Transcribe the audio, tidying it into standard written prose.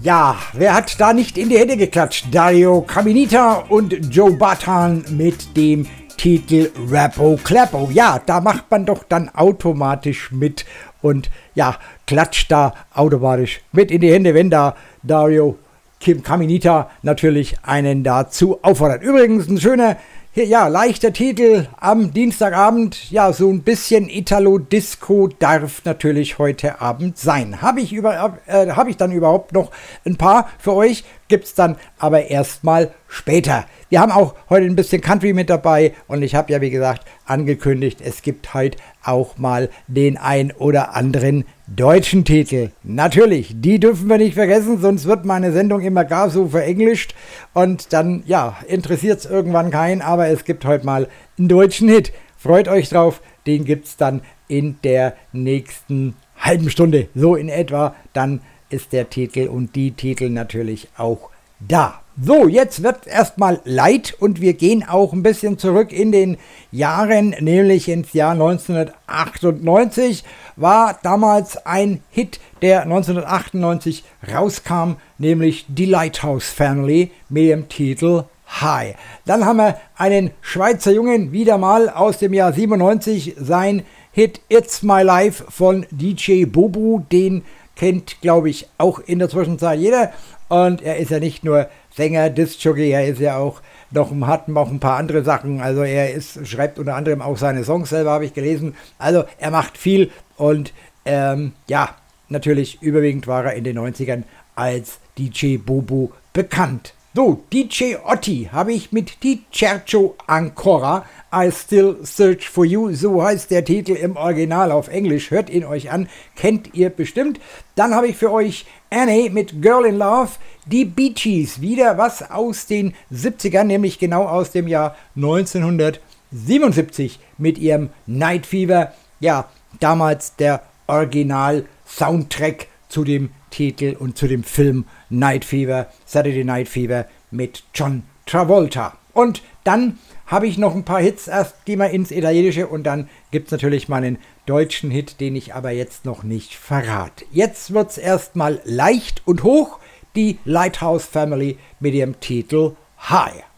Ja, wer hat da nicht in die Hände geklatscht? Dario Caminita und Joe Bataan mit dem Titel Rappo Clappo. Ja, da macht man doch dann automatisch mit und ja, klatscht da automatisch mit in die Hände, wenn da Dario Caminita natürlich einen dazu auffordert. Übrigens ein schöner, ja, leichter Titel am Dienstagabend. Ja, so ein bisschen Italo-Disco darf natürlich heute Abend sein. Habe ich dann überhaupt noch ein paar für euch? Gibt's dann aber erstmal später. Wir haben auch heute ein bisschen Country mit dabei und ich habe ja, wie gesagt, angekündigt, es gibt heute auch mal den ein oder anderen deutschen Titel. Natürlich, die dürfen wir nicht vergessen, sonst wird meine Sendung immer gar so verenglischt und dann, ja, interessiert es irgendwann keinen, aber es gibt heute mal einen deutschen Hit. Freut euch drauf, den gibt's dann in der nächsten halben Stunde, so in etwa, dann ist der Titel und die Titel natürlich auch da. So, jetzt wird erstmal light und wir gehen auch ein bisschen zurück in den Jahren, nämlich ins Jahr 1998 war damals ein Hit, der 1998 rauskam, nämlich die Lighthouse Family mit dem Titel Hi. Dann haben wir einen Schweizer Jungen, wieder mal aus dem Jahr 97, sein Hit It's My Life von DJ Bobo, den kennt, glaube ich, auch in der Zwischenzeit jeder. Und er ist ja nicht nur Sänger, Disc-Jockey, er ist ja auch hat noch ein paar andere Sachen. Also schreibt unter anderem auch seine Songs selber, habe ich gelesen. Also er macht viel und ja, natürlich überwiegend war er in den 90ern als DJ Bobo bekannt. So, DJ Otti habe ich mit Di Cercio Ancora, I Still Search For You, so heißt der Titel im Original auf Englisch, hört ihn euch an, kennt ihr bestimmt. Dann habe ich für euch Annie mit Girl in Love, die Bee Gees, wieder was aus den 70ern, nämlich genau aus dem Jahr 1977 mit ihrem Night Fever, ja, damals der Original-Soundtrack zu dem Titel und zu dem Film Night Fever, Saturday Night Fever mit John Travolta. Und dann habe ich noch ein paar Hits, erst gehen wir ins Italienische und dann gibt es natürlich meinen deutschen Hit, den ich aber jetzt noch nicht verrate. Jetzt wird es erstmal leicht und hoch, die Lighthouse Family mit ihrem Titel Hi.